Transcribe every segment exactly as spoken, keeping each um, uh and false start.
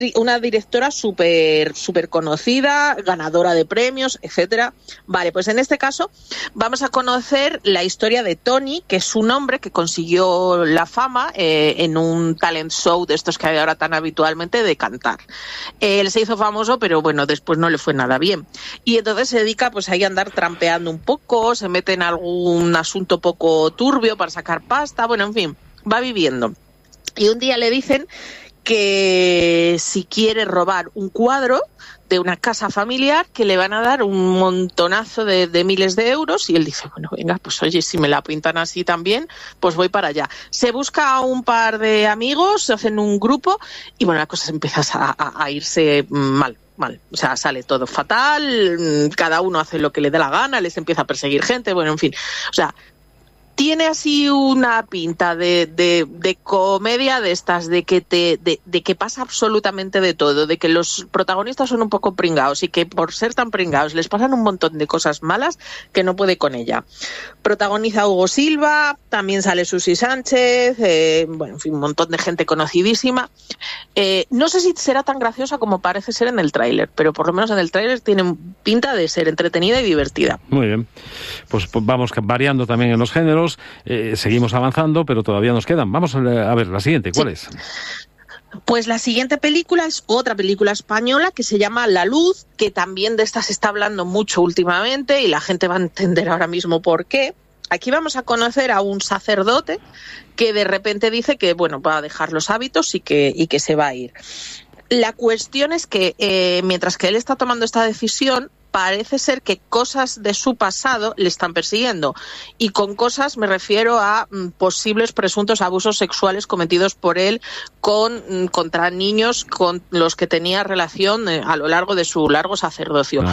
una directora súper súper conocida, ganadora de premios, etcétera. Vale, pues en este caso vamos a conocer la historia de Tony, que es un hombre que consiguió la fama eh, en un talent show de estos que hay ahora tan habitualmente de cantar. Él se hizo famoso, pero bueno, después no le fue nada bien. Y entonces se dedica pues ahí a andar trampeando un poco, se mete en algún asunto poco turbio para sacar pasta, bueno, en fin, va viviendo. Y un día le dicen que si quiere robar un cuadro de una casa familiar, que le van a dar un montonazo de, de miles de euros, y él dice, bueno, venga, pues oye, si me la pintan así también, pues voy para allá. Se busca a un par de amigos, se hacen un grupo, y bueno, la cosa empieza a, a, a irse mal. Mal, o sea, sale todo fatal, cada uno hace lo que le dé la gana, les empieza a perseguir gente, bueno, en fin, o sea, tiene así una pinta de, de, de comedia de estas, de que te, de, de que pasa absolutamente de todo, de que los protagonistas son un poco pringados y que por ser tan pringados les pasan un montón de cosas malas que no puede con ella. Protagoniza Hugo Silva, también sale Susi Sánchez, eh, bueno, en fin, un montón de gente conocidísima. Eh, no sé si será tan graciosa como parece ser en el tráiler, pero por lo menos en el tráiler tiene pinta de ser entretenida y divertida. Muy bien, pues, pues vamos variando también en los géneros. Eh, seguimos avanzando, pero todavía nos quedan. Vamos a ver la siguiente, ¿cuál sí. es? Pues la siguiente película es otra película española que se llama La Luz, que también de esta se está hablando mucho últimamente y la gente va a entender ahora mismo por qué. Aquí vamos a conocer a un sacerdote que de repente dice que bueno, va a dejar los hábitos y que, y que se va a ir. La cuestión es que eh, mientras que él está tomando esta decisión, parece ser que cosas de su pasado le están persiguiendo. Y con cosas me refiero a mm, posibles presuntos abusos sexuales cometidos por él con, mm, contra niños con los que tenía relación eh, a lo largo de su largo sacerdocio.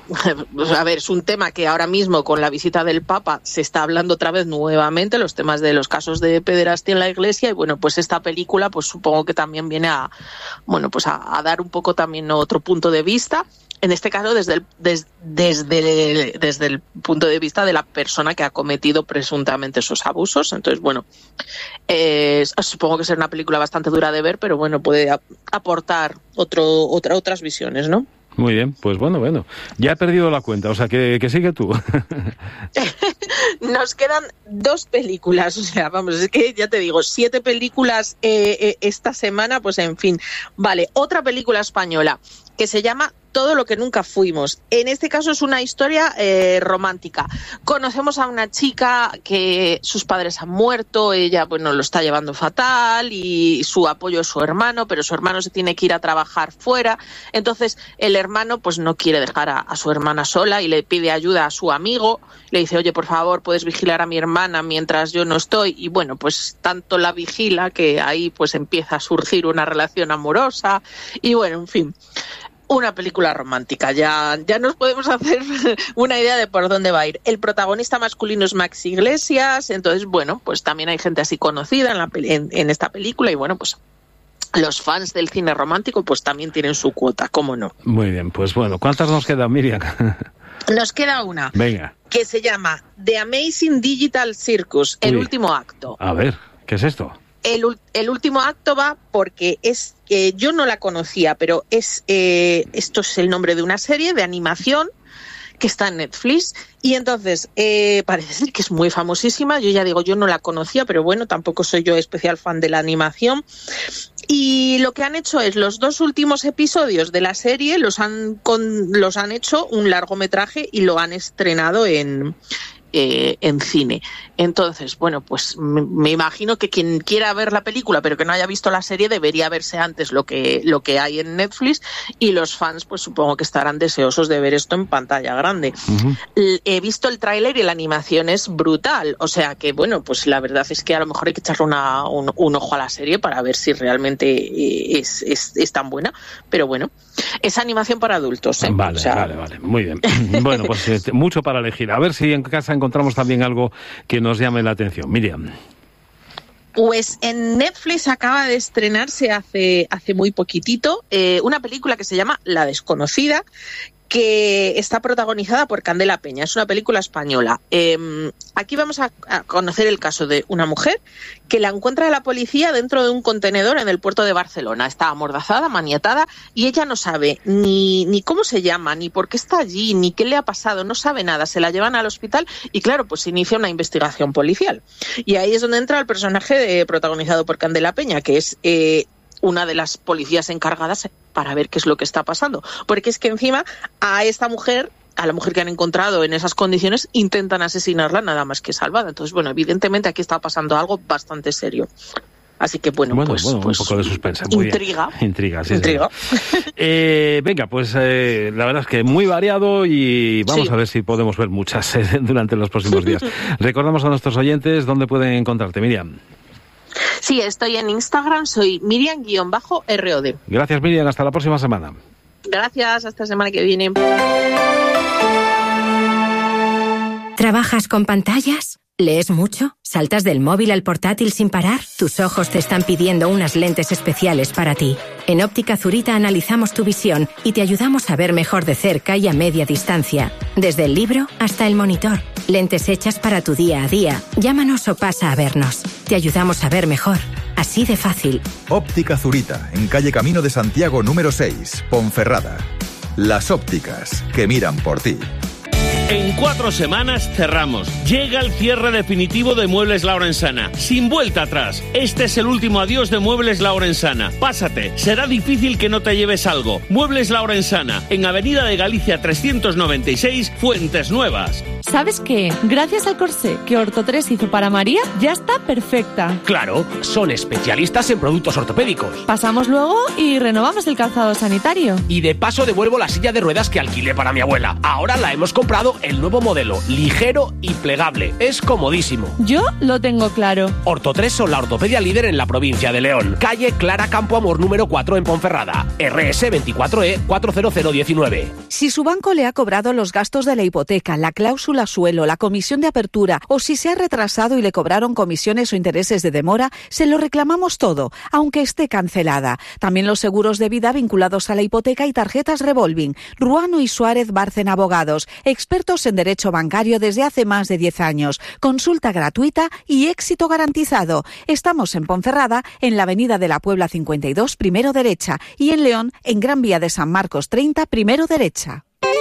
A ver, es un tema que ahora mismo con la visita del Papa se está hablando otra vez nuevamente, los temas de los casos de pederastia en la Iglesia, y bueno, pues esta película pues supongo que también viene a, bueno, pues a, a dar un poco también otro punto de vista. En este caso, desde el, des, desde, el, desde el punto de vista de la persona que ha cometido presuntamente esos abusos. Entonces, bueno, eh, supongo que será una película bastante dura de ver, pero bueno, puede a, aportar otro, otra, otras visiones, ¿no? Muy bien, pues bueno, bueno. Ya he perdido la cuenta, o sea, que, que sigue tú. Nos quedan dos películas, o sea, vamos, es que ya te digo, siete películas eh, eh, esta semana, pues en fin. Vale, otra película española que se llama Todo lo que nunca fuimos. En este caso es una historia eh, romántica. Conocemos a una chica que sus padres han muerto, ella bueno lo está llevando fatal y su apoyo es su hermano, pero su hermano se tiene que ir a trabajar fuera. Entonces el hermano pues no quiere dejar a, a su hermana sola y le pide ayuda a su amigo. Le dice, oye, por favor, puedes vigilar a mi hermana mientras yo no estoy. Y bueno, pues tanto la vigila que ahí pues empieza a surgir una relación amorosa. Y bueno, en fin, una película romántica, ya, ya nos podemos hacer una idea de por dónde va a ir. El protagonista masculino es Max Iglesias, entonces, bueno, pues también hay gente así conocida en, la, en, en esta película y, bueno, pues los fans del cine romántico pues también tienen su cuota, ¿cómo no? Muy bien, pues bueno, ¿cuántas nos quedan, Miriam? Nos queda una. Venga. Que se llama The Amazing Digital Circus, el Uy. último acto. A ver, ¿qué es esto? El, el último acto va porque es eh, yo no la conocía, pero es eh, esto es el nombre de una serie de animación que está en Netflix y entonces eh, parece ser que es muy famosísima. Yo ya digo, yo no la conocía, pero bueno, tampoco soy yo especial fan de la animación. Y lo que han hecho es los dos últimos episodios de la serie los han con, los han hecho un largometraje y lo han estrenado en Eh, en cine. Entonces, bueno, pues me, me imagino que quien quiera ver la película pero que no haya visto la serie debería verse antes lo que, lo que hay en Netflix y los fans pues supongo que estarán deseosos de ver esto en pantalla grande. Uh-huh. He visto el tráiler y la animación es brutal, o sea que bueno, pues la verdad es que a lo mejor hay que echarle una, un, un ojo a la serie para ver si realmente es, es, es tan buena, pero bueno, es animación para adultos, ¿eh? Vale, o sea, vale, vale, muy bien. Bueno, pues eh, mucho para elegir. A ver si en casa encontramos también algo que nos llame la atención. Miriam. Pues en Netflix acaba de estrenarse hace, hace muy poquitito eh, una película que se llama La Desconocida, que está protagonizada por Candela Peña. Es una película española. Eh, aquí vamos a, a conocer el caso de una mujer que la encuentra la policía dentro de un contenedor en el puerto de Barcelona. Está amordazada, maniatada, y ella no sabe ni, ni cómo se llama, ni por qué está allí, ni qué le ha pasado, no sabe nada. Se la llevan al hospital y, claro, pues se inicia una investigación policial. Y ahí es donde entra el personaje de, protagonizado por Candela Peña, que es eh, una de las policías encargadas para ver qué es lo que está pasando. Porque es que encima a esta mujer, a la mujer que han encontrado en esas condiciones, intentan asesinarla nada más que salvada. Entonces, bueno, evidentemente aquí está pasando algo bastante serio. Así que, bueno, bueno, pues, bueno pues... un poco de suspense. Muy intriga. Bien. Intriga, sí. Intriga. Sí. Eh, venga, pues eh, la verdad es que muy variado y vamos sí. a ver si podemos ver muchas eh, durante los próximos días. Recordamos a nuestros oyentes dónde pueden encontrarte, Miriam. Sí, estoy en Instagram, soy Miriam-R O D. Gracias, Miriam, hasta la próxima semana. Gracias, hasta la semana que viene. ¿Trabajas con pantallas? ¿Lees mucho? ¿Saltas del móvil al portátil sin parar? Tus ojos te están pidiendo unas lentes especiales para ti. En Óptica Zurita analizamos tu visión y te ayudamos a ver mejor de cerca y a media distancia. Desde el libro hasta el monitor. Lentes hechas para tu día a día. Llámanos o pasa a vernos. Te ayudamos a ver mejor. Así de fácil. Óptica Zurita, en calle Camino de Santiago número seis, Ponferrada. Las ópticas que miran por ti. En cuatro semanas cerramos. Llega el cierre definitivo de Muebles La Orensana. Sin vuelta atrás. Este es el último adiós de Muebles La Orensana. Pásate. Será difícil que no te lleves algo. Muebles La Orensana. En Avenida de Galicia trescientos noventa y seis, Fuentes Nuevas. ¿Sabes qué? Gracias al corsé que Orto tres hizo para María, ya está perfecta. Claro, son especialistas en productos ortopédicos. Pasamos luego y renovamos el calzado sanitario. Y de paso devuelvo la silla de ruedas que alquilé para mi abuela. Ahora la hemos comprado el nuevo modelo, ligero y plegable. Es comodísimo. Yo lo tengo claro. Orto tres son la ortopedia líder en la provincia de León. Calle Clara Campo Amor número cuatro en Ponferrada. R S veinticuatro E cuatro cero cero diecinueve. Si su banco le ha cobrado los gastos de la hipoteca, la cláusula suelo, la comisión de apertura, o si se ha retrasado y le cobraron comisiones o intereses de demora, se lo reclamamos todo, aunque esté cancelada. También los seguros de vida vinculados a la hipoteca y tarjetas revolving. Ruano y Suárez Bárcena Abogados, expertos en derecho bancario desde hace más de diez años. Consulta gratuita y éxito garantizado. Estamos en Ponferrada, en la Avenida de la Puebla cincuenta y dos, primero derecha, y en León, en Gran Vía de San Marcos treinta, primero derecha.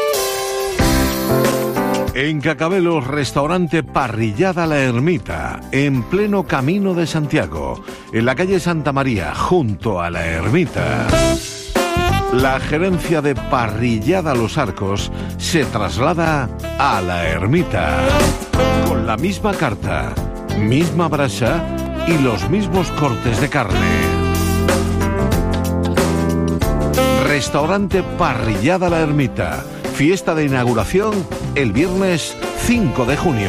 En Cacabelos, restaurante Parrillada La Ermita, en pleno Camino de Santiago, en la calle Santa María, junto a la Ermita. La gerencia de Parrillada Los Arcos se traslada a la Ermita, con la misma carta, misma brasa y los mismos cortes de carne. Restaurante Parrillada La Ermita. Fiesta de inauguración el viernes cinco de junio.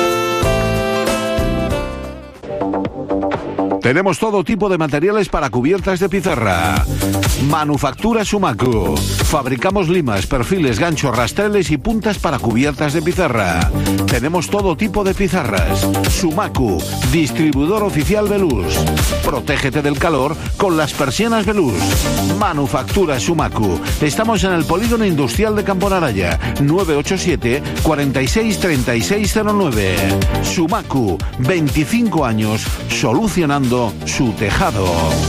Tenemos todo tipo de materiales para cubiertas de pizarra. Manufactura Sumacu. Fabricamos limas, perfiles, ganchos, rastreles y puntas para cubiertas de pizarra. Tenemos todo tipo de pizarras. Sumacu, distribuidor oficial Veluz. Protégete del calor con las persianas Veluz. Manufactura Sumacu. Estamos en el Polígono Industrial de Camponaraya. nueve ocho siete, cuatro seis, tres seis cero nueve. Sumacu, veinticinco años solucionando su tejado.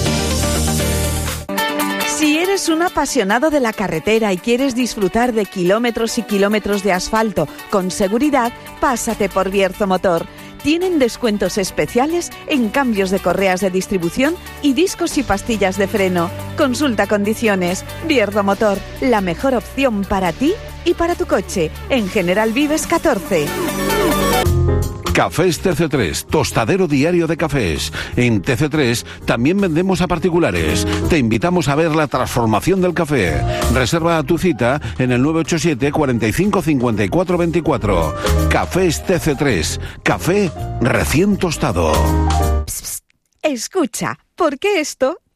Si eres un apasionado de la carretera y quieres disfrutar de kilómetros y kilómetros de asfalto con seguridad, pásate por Bierzo Motor. Tienen descuentos especiales en cambios de correas de distribución y discos y pastillas de freno. Consulta condiciones. Bierzo Motor, la mejor opción para ti y para tu coche. En General Vives catorce. Cafés T C tres, tostadero diario de cafés. En T C tres también vendemos a particulares. Te invitamos a ver la transformación del café. Reserva tu cita en el nueve ocho siete, cuatro cinco, cinco cuatro dos cuatro. Cafés T C tres, café recién tostado. Psst, psst. Escucha, ¿por qué esto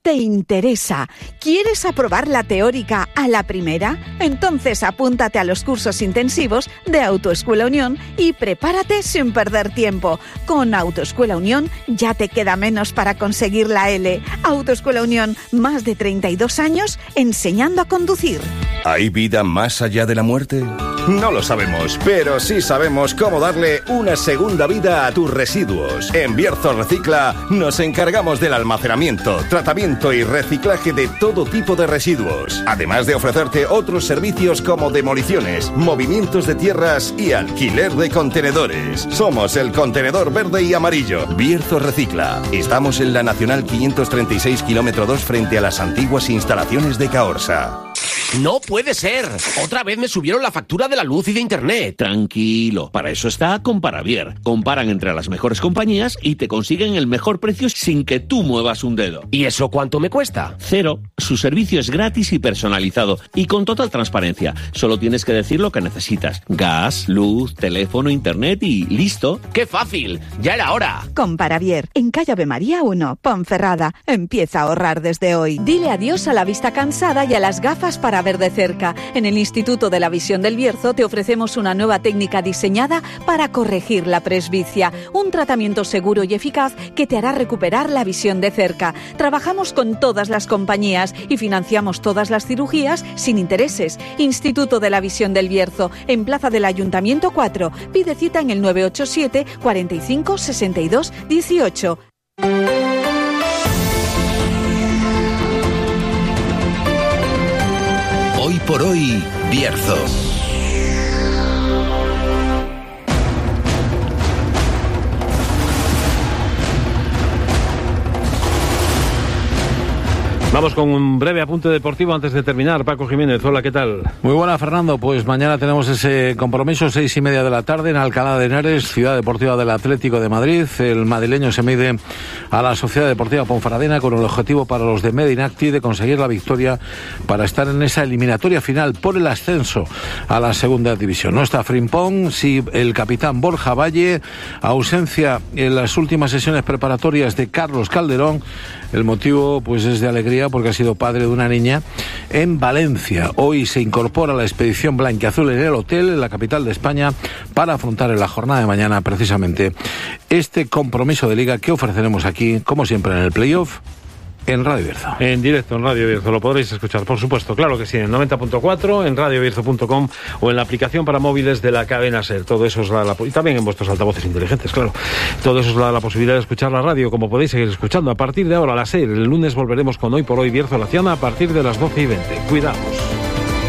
te interesa. ¿Quieres aprobar la teórica a la primera? Entonces apúntate a los cursos intensivos de Autoescuela Unión y prepárate sin perder tiempo. Con Autoescuela Unión ya te queda menos para conseguir la L. Autoescuela Unión, más de treinta y dos años enseñando a conducir. ¿Hay vida más allá de la muerte? No lo sabemos, pero sí sabemos cómo darle una segunda vida a tus residuos. En Bierzo Recicla nos encargamos del almacenamiento, tratamiento y reciclaje de todo tipo de residuos, además de ofrecerte otros servicios como demoliciones, movimientos de tierras y alquiler de contenedores. Somos el contenedor verde y amarillo. Bierzo Recicla. Estamos en la Nacional quinientos treinta y seis, kilómetro dos, frente a las antiguas instalaciones de Caorsa. ¡No puede ser! Otra vez me subieron la factura de la luz y de internet. Tranquilo, para eso está Comparavier. Comparan entre las mejores compañías y te consiguen el mejor precio sin que tú muevas un dedo. ¿Y eso cuánto me cuesta? Cero. Su servicio es gratis y personalizado y con total transparencia. Solo tienes que decir lo que necesitas. Gas, luz, teléfono, internet y listo. ¡Qué fácil! ¡Ya era hora! Comparavier, en calle Ave María uno, Ponferrada. Empieza a ahorrar desde hoy. Dile adiós a la vista cansada y a las gafas para ver de cerca. En el Instituto de la Visión del Bierzo te ofrecemos una nueva técnica diseñada para corregir la presbicia. Un tratamiento seguro y eficaz que te hará recuperar la visión de cerca. Trabajamos con todas las compañías y financiamos todas las cirugías sin intereses. Instituto de la Visión del Bierzo, en Plaza del Ayuntamiento cuatro. Pide cita en el nueve ocho siete, cuarenta y cinco, sesenta y dos, dieciocho. Hoy por hoy, Bierzo. Vamos con un breve apunte deportivo antes de terminar. Paco Jiménez, hola, ¿qué tal? Muy buena, Fernando. Pues mañana tenemos ese compromiso, seis y media de la tarde, en Alcalá de Henares, Ciudad Deportiva del Atlético de Madrid. El madrileño se mide a la Sociedad Deportiva Ponferradina con el objetivo para los de Medinacti de conseguir la victoria para estar en esa eliminatoria final por el ascenso a la segunda división. No está Frimpong, sí el capitán Borja Valle, ausencia en las últimas sesiones preparatorias de Carlos Calderón. El motivo pues es de alegría porque ha sido padre de una niña en Valencia. Hoy se incorpora a la expedición blanquiazul en el hotel, en la capital de España, para afrontar en la jornada de mañana precisamente este compromiso de liga que ofreceremos aquí, como siempre, en el playoff, en Radio Bierzo. En directo en Radio Bierzo, lo podréis escuchar, por supuesto, claro que sí, en noventa punto cuatro, en radio bierzo punto com o en la aplicación para móviles de la cadena SER. Todo eso os da la, y también en vuestros altavoces inteligentes, claro. Todo eso os da la posibilidad de escuchar la radio, como podéis seguir escuchando a partir de ahora a las seis. El lunes volveremos con Hoy por Hoy Bierzo Laciana a partir de las doce y veinte. Cuidaos.